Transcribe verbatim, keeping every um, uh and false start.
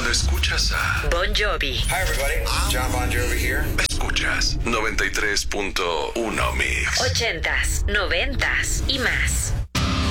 Cuando escuchas a Bon Jovi. Hi everybody, John Bon Jovi here. Escuchas noventa y tres punto uno Mix. Ochentas, noventas y más.